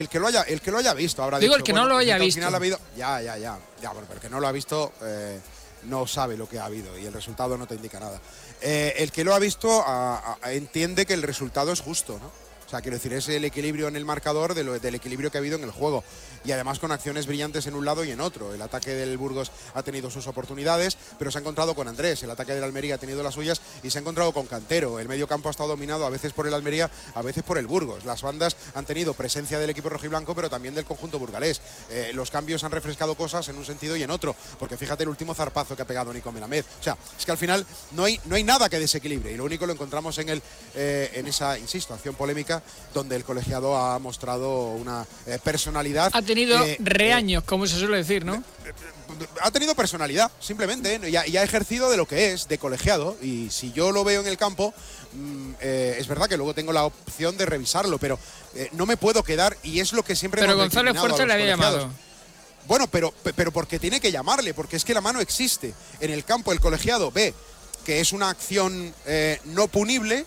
El que lo haya visto habrá digo dicho, el que bueno, no lo pues haya al visto. final ha habido, ya, bueno, pero el que no lo ha visto no sabe lo que ha habido y el resultado no te indica nada. El que lo ha visto entiende que el resultado es justo, ¿no? O sea, quiero decir, es el equilibrio en el marcador del equilibrio que ha habido en el juego. Y además con acciones brillantes en un lado y en otro. El ataque del Burgos ha tenido sus oportunidades, pero se ha encontrado con Andrés. El ataque del Almería ha tenido las suyas y se ha encontrado con Cantero. El medio campo ha estado dominado a veces por el Almería, a veces por el Burgos. Las bandas han tenido presencia del equipo rojiblanco, pero también del conjunto burgalés. Los cambios han refrescado cosas en un sentido y en otro. Porque fíjate el último zarpazo que ha pegado Nico Melamed. O sea, es que al final no hay nada que desequilibre. Y lo único lo encontramos en esa, insisto, acción polémica donde el colegiado ha mostrado una personalidad. Ha tenido reaños, como se suele decir, ¿no? Ha tenido personalidad, simplemente, y ha ejercido de lo que es, de colegiado. Y si yo lo veo en el campo, es verdad que luego tengo la opción de revisarlo, pero no me puedo quedar, y es lo que siempre. Pero González Fuerza le había llamado. Bueno, pero porque tiene que llamarle, porque es que la mano existe. En el campo el colegiado ve que es una acción no punible.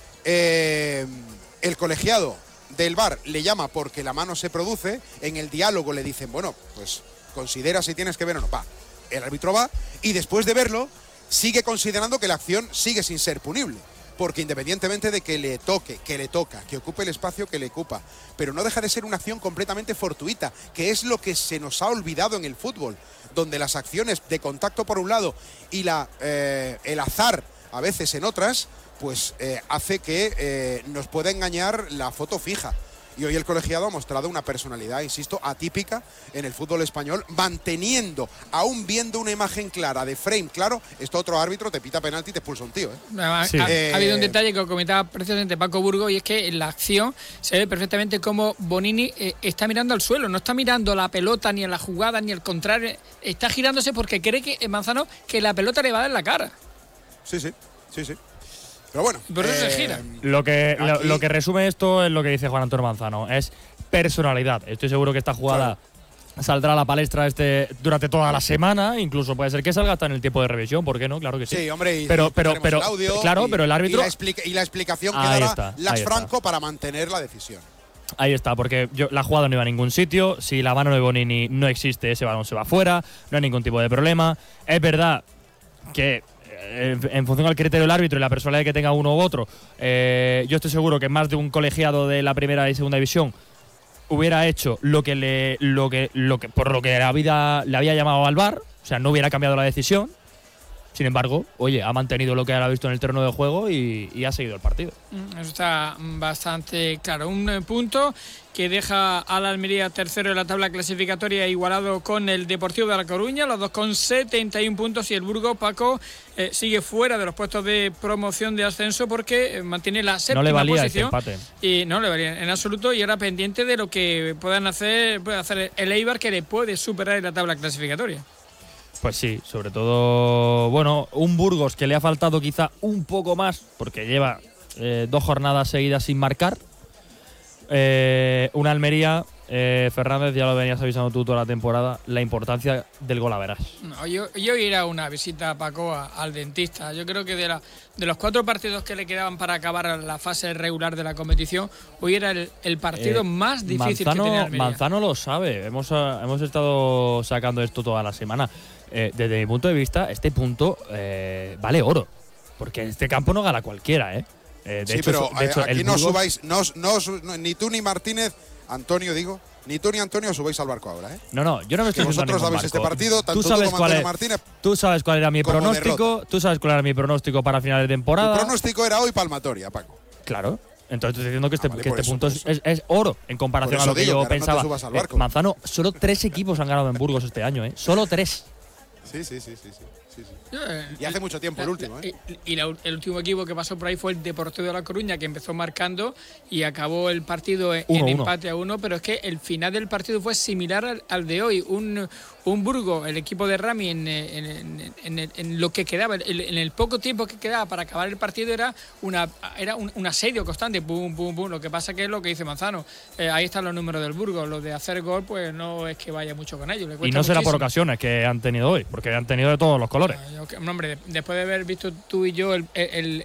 El colegiado del VAR le llama porque la mano se produce. En el diálogo le dicen, bueno, pues considera si tienes que ver o no. El árbitro va y después de verlo sigue considerando que la acción sigue sin ser punible. Porque independientemente de que le toque, que le toca, que ocupe el espacio que le ocupa, pero no deja de ser una acción completamente fortuita, que es lo que se nos ha olvidado en el fútbol, donde las acciones de contacto por un lado y el azar a veces en otras, pues hace que nos pueda engañar la foto fija. Y hoy el colegiado ha mostrado una personalidad, insisto, atípica en el fútbol español, manteniendo, aún viendo una imagen clara, de frame claro, esto otro árbitro te pita penalti y te expulsa un tío. Sí. Ha habido un detalle que comentaba precisamente Paco Burgos, y es que en la acción se ve perfectamente cómo Bonini está mirando al suelo, no está mirando la pelota ni a la jugada ni al contrario, está girándose porque cree que Manzano que la pelota le va a dar en la cara. Sí. Pero bueno, por eso se gira. Lo que resume esto es lo que dice Juan Antonio Manzano, es personalidad. Estoy seguro que esta jugada saldrá a la palestra durante toda la semana, incluso puede ser que salga hasta en el tiempo de revisión, ¿por qué no? Claro que sí. Sí, hombre, pero el audio, claro, pero el árbitro y la explicación que dará Lax Franco para mantener la decisión. Ahí está, porque la jugada no iba a ningún sitio. Si la mano de Bonini no existe, ese balón se va fuera, no hay ningún tipo de problema. Es verdad que en función al criterio del árbitro y la personalidad que tenga uno u otro, yo estoy seguro que más de un colegiado de la primera y segunda división hubiera hecho por lo que la vida le había llamado al VAR, o sea, no hubiera cambiado la decisión. Sin embargo, oye, ha mantenido lo que ha visto en el terreno de juego y ha seguido el partido. Eso está bastante claro. Un punto que deja al Almería tercero en la tabla clasificatoria, igualado con el Deportivo de La Coruña, los dos con 71 puntos, y el Burgos, Paco, sigue fuera de los puestos de promoción de ascenso porque mantiene la séptima posición. No le valía este empate. Y no le valía en absoluto, y ahora pendiente de lo que puede hacer el Eibar, que le puede superar en la tabla clasificatoria. Pues sí, sobre todo, bueno, un Burgos que le ha faltado quizá un poco más, porque lleva 2 jornadas seguidas sin marcar. Una Almería, Fernández, ya lo venías avisando tú toda la temporada, la importancia del gol a verás. No, yo iré a una visita a Paco al dentista. Yo creo que de los 4 partidos que le quedaban para acabar la fase regular de la competición, hoy era el partido más difícil que tenía Almería. Manzano lo sabe, hemos estado sacando esto toda la semana. Desde mi punto de vista, este punto vale oro, porque en este campo no gana cualquiera, De hecho, aquí no subáis, ni tú ni Martínez, Antonio digo, ni tú ni Antonio subáis al barco ahora, No, yo no me estoy vosotros dabais este partido, tanto tú como Antonio Martínez. Tú sabes cuál era mi pronóstico, para final de temporada. Tu pronóstico era hoy palmatoria, Paco. Claro. Entonces estoy diciendo que este eso, punto es oro en comparación a lo que yo pensaba. No Manzano, solo 3 equipos han ganado en Burgos este año, Solo 3. Sí. Y hace mucho tiempo el último, Y el último equipo que pasó por ahí fue el Deportivo de La Coruña, que empezó marcando y acabó el partido en empate a 1, pero es que el final del partido fue similar al de hoy. Un Burgos, el equipo de Rami, en lo que quedaba, en el poco tiempo que quedaba para acabar el partido, era un asedio constante, pum, pum, pum. Lo que pasa que es lo que dice Manzano, ahí están los números del Burgos, lo de hacer gol, pues no es que vaya mucho con ellos. Y no será por ocasiones que han tenido hoy, porque han tenido de todos los colores. Hombre, después de haber visto tú y yo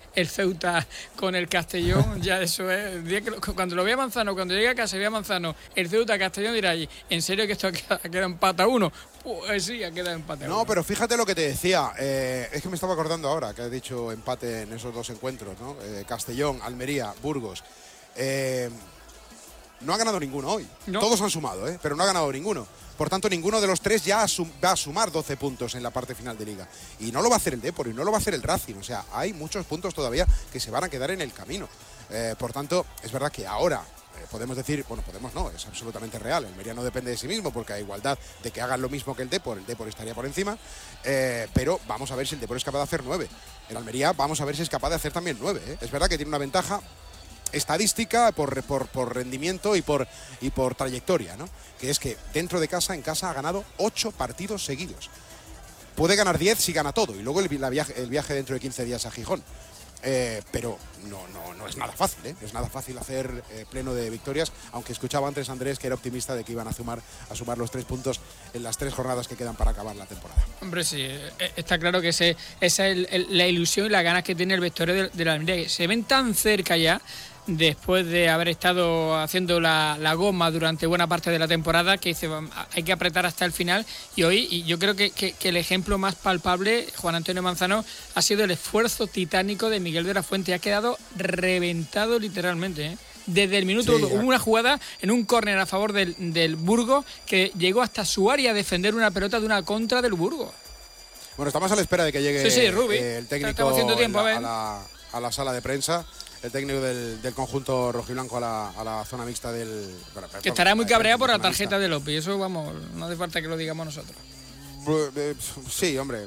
el Ceuta con el Castellón, ya eso es. El día que cuando lo vea Manzano, cuando llegue a casa y vea Manzano, el Ceuta Castellón, dirá allí, ¿en serio que esto queda empate a 1? Pues sí, ha quedado empate a 1. No, pero fíjate lo que te decía, es que me estaba acordando ahora que has dicho empate en esos 2 encuentros, ¿no? Castellón, Almería, Burgos. No ha ganado ninguno hoy. No. Todos han sumado, pero no ha ganado ninguno. Por tanto, ninguno de los 3 ya va a sumar 12 puntos en la parte final de Liga. Y no lo va a hacer el Depor y no lo va a hacer el Racing. O sea, hay muchos puntos todavía que se van a quedar en el camino. Por tanto, es verdad que ahora podemos decir, bueno, podemos no, es absolutamente real. El Almería no depende de sí mismo porque a igualdad de que hagan lo mismo que el Depor estaría por encima. Pero vamos a ver si el Depor es capaz de hacer 9. El Almería vamos a ver si es capaz de hacer también 9. Es verdad que tiene una ventaja estadística por rendimiento y por trayectoria, ¿no? Que es que dentro de casa, en casa, ha ganado 8 partidos seguidos. Puede ganar 10 si gana todo y luego el viaje dentro de 15 días a Gijón. Pero no es nada fácil, ¿eh? No es nada fácil hacer pleno de victorias, aunque escuchaba antes a Andrés que era optimista de que iban a sumar los 3 puntos en las 3 jornadas que quedan para acabar la temporada. Hombre, sí, está claro que esa es la ilusión y las ganas que tiene el vestuario de la Almería. Se ven tan cerca ya, después de haber estado haciendo la goma durante buena parte de la temporada, que dice, hay que apretar hasta el final. Y hoy, y yo creo que el ejemplo más palpable, Juan Antonio Manzano, ha sido el esfuerzo titánico de Miguel de la Fuente. Ha quedado reventado literalmente, ¿eh? Desde el minuto 1 hubo una jugada en un córner a favor del Burgos que llegó hasta su área a defender una pelota de una contra del Burgos. Bueno, estamos a la espera de que llegue Rubi, el técnico a la sala de prensa. El técnico del conjunto rojiblanco a la zona mixta del... Que estará muy cabreado por la tarjeta de López. Eso, vamos, no hace falta que lo digamos nosotros. Sí, hombre.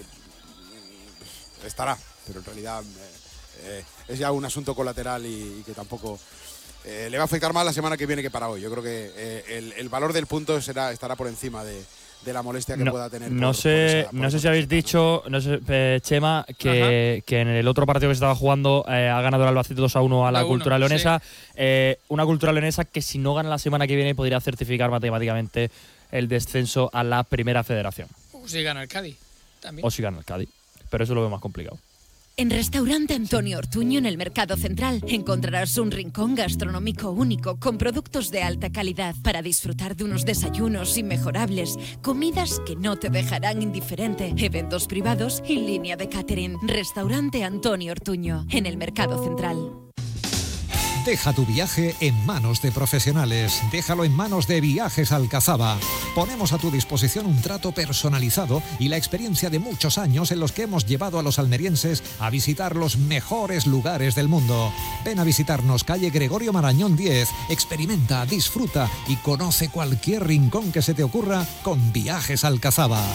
Estará, pero en realidad es ya un asunto colateral y que tampoco le va a afectar más la semana que viene que para hoy. Yo creo que el valor del punto estará por encima de la molestia que pueda tener. No sé si habéis dicho, Chema, que en el otro partido que se estaba jugando ha ganado el Albacete 2-1 a la Cultural Leonesa. Sí. Una Cultural Leonesa que si no gana la semana que viene podría certificar matemáticamente el descenso a la Primera Federación. O si gana el Cádiz también. O si gana el Cádiz, pero eso lo veo más complicado. En Restaurante Antonio Ortuño, en el Mercado Central, encontrarás un rincón gastronómico único con productos de alta calidad para disfrutar de unos desayunos inmejorables, comidas que no te dejarán indiferente, eventos privados y línea de catering. Restaurante Antonio Ortuño, en el Mercado Central. Deja tu viaje en manos de profesionales. Déjalo en manos de Viajes Alcazaba. Ponemos a tu disposición un trato personalizado y la experiencia de muchos años en los que hemos llevado a los almerienses a visitar los mejores lugares del mundo. Ven a visitarnos, calle Gregorio Marañón 10. Experimenta, disfruta y conoce cualquier rincón que se te ocurra con Viajes Alcazaba.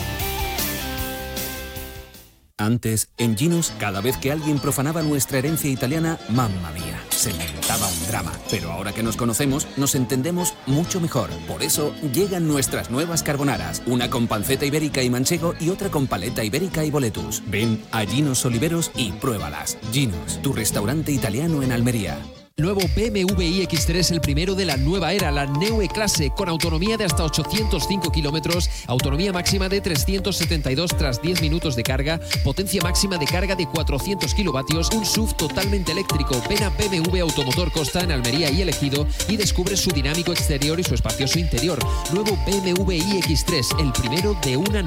Antes, en Ginos, cada vez que alguien profanaba nuestra herencia italiana, mamma mía, se inventaba un drama. Pero ahora que nos conocemos, nos entendemos mucho mejor. Por eso, llegan nuestras nuevas carbonaras. Una con panceta ibérica y manchego y otra con paleta ibérica y boletus. Ven a Ginos Oliveros y pruébalas. Ginos, tu restaurante italiano en Almería. Nuevo BMW iX3, el primero de la nueva era, la Neue Clase, con autonomía de hasta 805 kilómetros, autonomía máxima de 372 tras 10 minutos de carga, potencia máxima de carga de 400 kilovatios, un SUV totalmente eléctrico. Ven a BMW Automotor Costa en Almería y Ejido y descubre su dinámico exterior y su espacioso interior. Nuevo BMW iX3, el primero de una